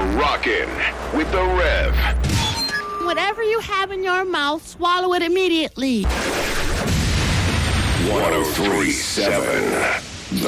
You're rocking with the Rev. Whatever you have in your mouth, swallow it immediately. 1037